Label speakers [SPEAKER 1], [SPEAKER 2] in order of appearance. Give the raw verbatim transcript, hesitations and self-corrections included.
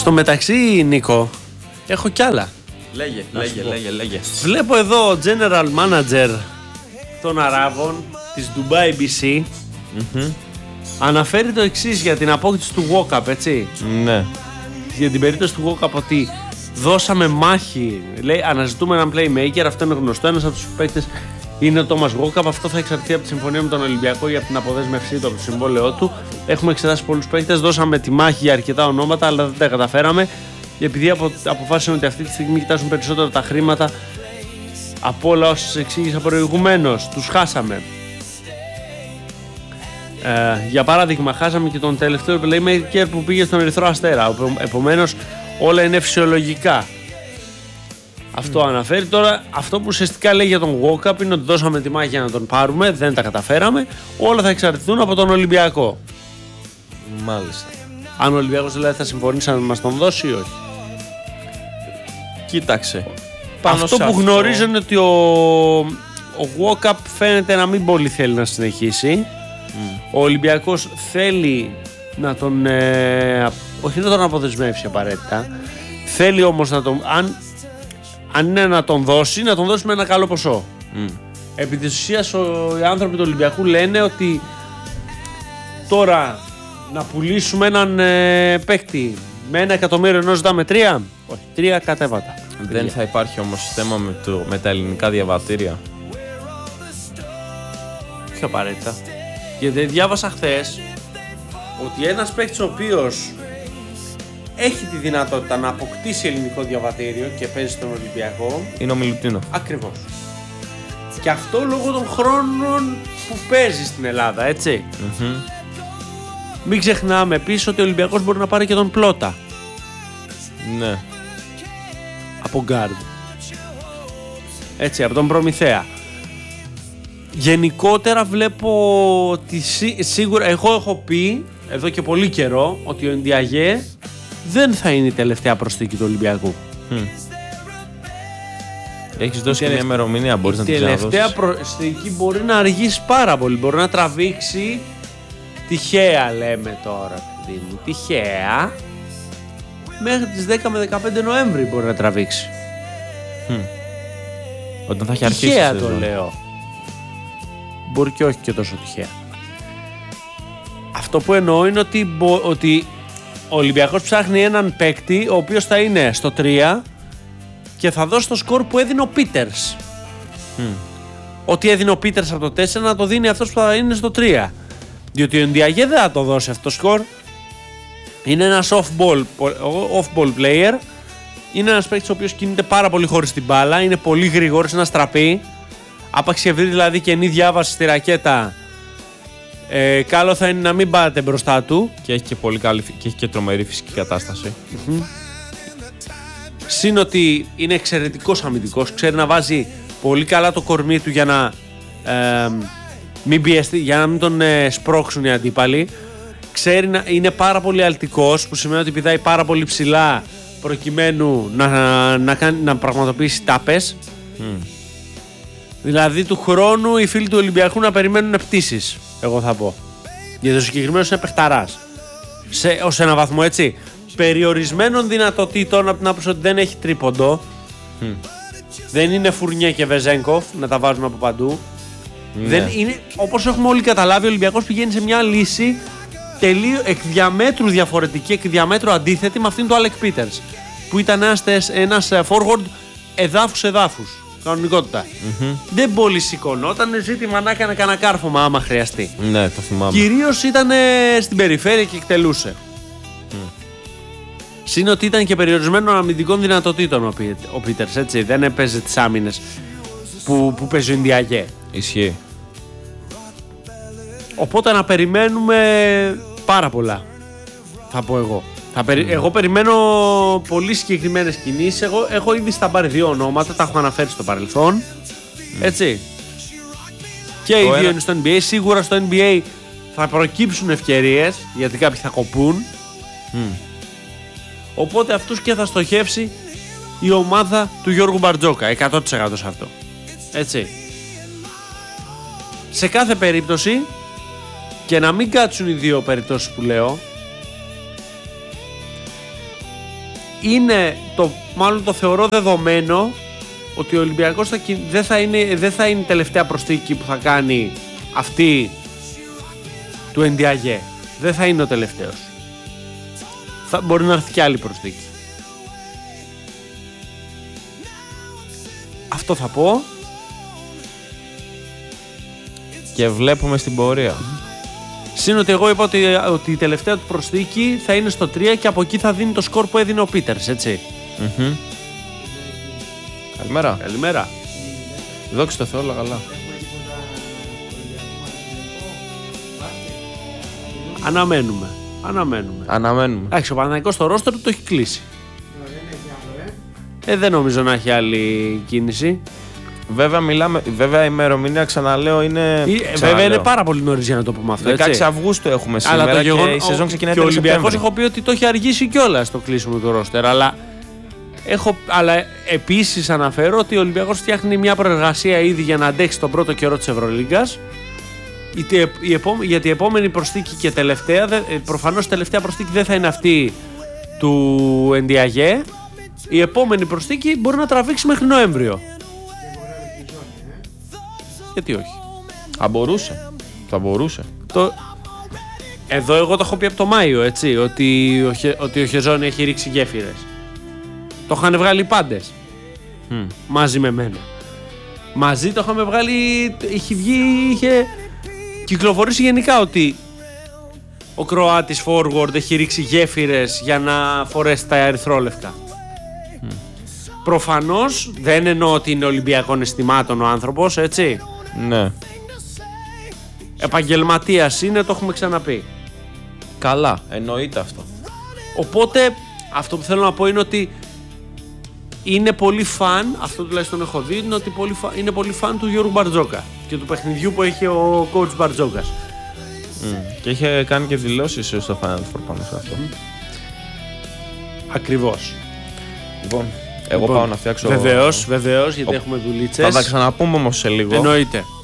[SPEAKER 1] Στο μεταξύ, Νίκο, έχω κι άλλα.
[SPEAKER 2] Λέγε, λέγε, λέγε, λέγε.
[SPEAKER 1] Βλέπω εδώ General Manager των Αράβων της Dubai μπι σι.
[SPEAKER 2] Mm-hmm.
[SPEAKER 1] Αναφέρει το εξής για την απόκτηση του walk-up, έτσι.
[SPEAKER 2] Ναι.
[SPEAKER 1] Για την περίπτωση του walk-up ότι δώσαμε μάχη. Λέει, αναζητούμε έναν playmaker, αυτό είναι γνωστό. Ένας από τους παίκτες είναι ο Thomas Walkup. Αυτό θα εξαρτηθεί από τη συμφωνία με τον Ολυμπιακό ή από την αποδέσμευσή του, από το συμβόλαιό του. Έχουμε εξετάσει πολλούς παίκτες, δώσαμε τη μάχη για αρκετά ονόματα, αλλά δεν τα καταφέραμε. Και επειδή απο, αποφάσισαν ότι αυτή τη στιγμή κοιτάζουν περισσότερο τα χρήματα από όλα όσα σας εξήγησα προηγουμένως, τους χάσαμε. Ε, για παράδειγμα, χάσαμε και τον τελευταίο playmaker που πήγε στον Ερυθρό Αστέρα. Επομένως, όλα είναι φυσιολογικά. Αυτό mm. αναφέρει. Τώρα, αυτό που ουσιαστικά λέει για τον walk-up είναι ότι δώσαμε τη μάχη για να τον πάρουμε, δεν τα καταφέραμε. Όλα θα εξαρτηθούν από τον Ολυμπιακό.
[SPEAKER 2] Μάλιστα.
[SPEAKER 1] Αν ο Ολυμπιακός δηλαδή θα συμφωνήσει να μας τον δώσει ή όχι.
[SPEAKER 2] Κοίταξε.
[SPEAKER 1] Αυτό που αυτό... γνωρίζω είναι ότι ο, ο walk-up φαίνεται να μην πολύ θέλει να συνεχίσει. Mm. Ο Ολυμπιακός θέλει να τον. Ε, όχι να τον αποδεσμεύσει απαραίτητα. Θέλει όμως να τον. Αν, αν είναι να τον δώσει, να τον δώσει με ένα καλό ποσό. Mm. Επί της ουσίας, οι άνθρωποι του Ολυμπιακού λένε ότι τώρα να πουλήσουμε έναν ε, παίκτη με ένα εκατομμύριο ενώ ζητάμε τρία. Όχι, τρία κατέβατα.
[SPEAKER 2] Δεν θα υπάρχει όμως θέμα με, το, με τα ελληνικά διαβατήρια.
[SPEAKER 1] Πιο απαραίτητα. Γιατί διάβασα χθες ότι ένας παίκτης ο οποίος έχει τη δυνατότητα να αποκτήσει ελληνικό διαβατήριο και παίζει στον Ολυμπιακό
[SPEAKER 2] είναι ο Μιλουτίνοφ.
[SPEAKER 1] Ακριβώς. Και αυτό λόγω των χρόνων που παίζει στην Ελλάδα, έτσι. Mm-hmm. Μην ξεχνάμε επίσης ότι ο Ολυμπιακός μπορεί να πάρει και τον Πλότα.
[SPEAKER 2] Ναι.
[SPEAKER 1] Από γκάρντ. Έτσι, από τον Προμηθέα. Γενικότερα βλέπω ότι σί, σίγουρα εγώ έχω πει εδώ και πολύ καιρό ότι ο Ντιαγέ δεν θα είναι η τελευταία προσθήκη του Ολυμπιακού. Mm.
[SPEAKER 2] Έχεις δώσει και μια ημερομηνία, μπορείς να την ξαναδώσεις.
[SPEAKER 1] Η τελευταία προσθήκη μπορεί να αργήσει πάρα πολύ, μπορεί να τραβήξει τυχαία, λέμε τώρα, παιδί μου, τυχαία μέχρι τις δέκα με δεκαπέντε Νοέμβρη μπορεί να τραβήξει.
[SPEAKER 2] Mm. Όταν θα έχει αρχίσει.
[SPEAKER 1] Τυχαία το λέω. Μπορεί και όχι και τόσο τυχαία. Αυτό που εννοώ είναι ότι, ότι ο Ολυμπιακός ψάχνει έναν παίκτη ο οποίος θα είναι στο τρία και θα δώσει το σκορ που έδινε ο Πίτερς. Mm. Ό,τι έδινε ο Πίτερς από το τέσσερα να το δίνει αυτός που θα είναι στο τρία. Διότι ο Ντιαγέ δεν θα το δώσει αυτό το σκορ. Είναι ένας off-ball, off-ball player. Είναι ένας παίκτης ο οποίος κινείται πάρα πολύ χωρίς την μπάλα. Είναι πολύ γρήγορος, ένα στραπή. Άπαξ και βρει δηλαδή καινή διάβαση στη ρακέτα, ε, καλό θα είναι να μην πάτε μπροστά του.
[SPEAKER 2] Και έχει και πολύ καλή και έχει και τρομερή φυσική κατάσταση.
[SPEAKER 1] Mm-hmm. Συν ότι είναι εξαιρετικός αμυντικός, ξέρει να βάζει πολύ καλά το κορμί του για να ε, μην πιεστεί, για να μην τον ε, σπρώξουν οι αντίπαλοι. Ξέρει να είναι πάρα πολύ αλτικός, που σημαίνει ότι πηδάει πάρα πολύ ψηλά προκειμένου να, να, να, να, να πραγματοποιήσει τάπες. Mm. Δηλαδή του χρόνου οι φίλοι του Ολυμπιακού να περιμένουν πτήσεις, εγώ θα πω. Γιατί ο συγκεκριμένος είναι παιχταράς. Σε, ως ένα βαθμό, έτσι. Περιορισμένων δυνατοτήτων, από την άποψη ότι δεν έχει τρίποντο. Mm. Δεν είναι Φουρνιέ και Βεζέγκοφ να τα βάζουμε από παντού. Ναι. Δεν είναι, όπως έχουμε όλοι καταλάβει, ο Ολυμπιακός πηγαίνει σε μια λύση τελείω εκ διαμέτρου διαφορετική, εκ διαμέτρου αντίθετη με αυτήν του Άλεκ Πίτερς. Που ήταν ένας, ένας forward εδάφους-εδάφους. Κανονικότητα. Mm-hmm. Δεν πολύ σηκωνόταν, ζήτημα να έκανε κανένα κάρφωμα άμα χρειαστεί.
[SPEAKER 2] Ναι, το θυμάμαι.
[SPEAKER 1] Κυρίως ήταν στην περιφέρεια και εκτελούσε. Mm. Συν ότι ήταν και περιορισμένων αμυντικών δυνατοτήτων ο, Πί, ο Πίτερς, έτσι. Δεν έπαιζε τις άμυνες που, που παίζει ο Ινδιαγέ.
[SPEAKER 2] Ισχύει.
[SPEAKER 1] Οπότε να περιμένουμε πάρα πολλά, θα πω εγώ. Θα περι... mm. Εγώ περιμένω πολύ συγκεκριμένες κινήσεις. Εγώ έχω ήδη στα πάρει δύο ονόματα, τα έχω αναφέρει στο παρελθόν. Mm. Έτσι. Και οι δύο ένα... είναι στο N B A. Σίγουρα στο N B A θα προκύψουν ευκαιρίες, γιατί κάποιοι θα κοπούν. Mm. Οπότε αυτούς και θα στοχεύσει η ομάδα του Γιώργου Μπαρτζόκα. εκατό τοις εκατό σε αυτό. Έτσι. Σε κάθε περίπτωση, και να μην κάτσουν οι δύο περιπτώσεις που λέω, είναι το, μάλλον το θεωρώ δεδομένο ότι ο Ολυμπιακός θα, δεν, θα είναι, δεν θα είναι η τελευταία προσθήκη που θα κάνει αυτή του Ενδιαγέ. Δεν θα είναι ο τελευταίος. Θα, μπορεί να έρθει και άλλη προσθήκη. Αυτό θα πω.
[SPEAKER 2] Και βλέπουμε στην πορεία.
[SPEAKER 1] Συν ότι εγώ είπα ότι, ότι η τελευταία του προσθήκη θα είναι στο τρία και από εκεί θα δίνει το σκορ που έδινε ο Πίτερς, έτσι.
[SPEAKER 2] Mm-hmm. Καλημέρα.
[SPEAKER 1] Καλημέρα.
[SPEAKER 2] Δόξα τω Θεώ, όλα καλά.
[SPEAKER 1] Αναμένουμε. Αναμένουμε.
[SPEAKER 2] Αναμένουμε.
[SPEAKER 1] Εντάξει, ο Παναθηναϊκός στο ρόστερ του το έχει κλείσει. Ε, δεν νομίζω να έχει άλλη κίνηση.
[SPEAKER 2] Βέβαια, μιλάμε, βέβαια η ημερομηνία, ξαναλέω, είναι.
[SPEAKER 1] Ε,
[SPEAKER 2] ξαναλέω.
[SPEAKER 1] βέβαια είναι πάρα πολύ νωρίς για να το πούμε αυτό.
[SPEAKER 2] δεκαέξι
[SPEAKER 1] έτσι.
[SPEAKER 2] Αυγούστου έχουμε σήμερα.
[SPEAKER 1] Αλλά το γεγον...
[SPEAKER 2] και η σεζόν ξεκινάει
[SPEAKER 1] και ο
[SPEAKER 2] τέλη
[SPEAKER 1] Ολυμπιακός
[SPEAKER 2] Σεπτέμβρη.
[SPEAKER 1] έχω πει ότι το έχει αργήσει κιόλας το κλείσιμο του ρόστερ. Αλλά, έχω... αλλά επίσης αναφέρω ότι ο Ολυμπιακός φτιάχνει μια προεργασία ήδη για να αντέξει τον πρώτο καιρό της Ευρωλίγκας. Γιατί η επόμενη προσθήκη και τελευταία, προφανώς η τελευταία προσθήκη δεν θα είναι αυτή του Ενδιαγέ. Η επόμενη προσθήκη μπορεί να τραβήξει μέχρι Νοέμβριο. Γιατί όχι.
[SPEAKER 2] Θα μπορούσε. Θα μπορούσε.
[SPEAKER 1] Το... Εδώ εγώ το έχω πει από το Μάιο, έτσι, ότι ο, Χε... ότι ο Χεζόνι έχει ρίξει γέφυρες. Το είχαν βγάλει οι πάντες.
[SPEAKER 2] Mm.
[SPEAKER 1] Μαζί με μένα. Μαζί το είχαμε βγάλει, είχε βγει, είχε κυκλοφορήσει γενικά ότι ο Κροάτης forward έχει ρίξει γέφυρες για να φορέσει τα ερυθρόλευκα. Mm. Προφανώς δεν εννοώ ότι είναι Ολυμπιακών αισθημάτων ο άνθρωπος, έτσι.
[SPEAKER 2] Ναι.
[SPEAKER 1] Επαγγελματίας είναι, το έχουμε ξαναπεί.
[SPEAKER 2] Καλά, εννοείται αυτό.
[SPEAKER 1] Οπότε αυτό που θέλω να πω είναι ότι είναι πολύ φαν, αυτό τουλάχιστον έχω δει, είναι ότι πολύ φαν, είναι πολύ φαν του Γιώργου Μπαρτζόκα και του παιχνιδιού που έχει ο coach Μπαρτζόκας.
[SPEAKER 2] Mm. Και είχε κάνει και δηλώσεις στο Final Four πάνω σε αυτό. Mm.
[SPEAKER 1] Ακριβώς.
[SPEAKER 2] Λοιπόν, εγώ λοιπόν, πάω να φτιάξω.
[SPEAKER 1] Βεβαίως, βεβαίως, γιατί ο... έχουμε δουλίτσες.
[SPEAKER 2] Θα τα ξαναπούμε όμως σε λίγο.
[SPEAKER 1] Εννοείται.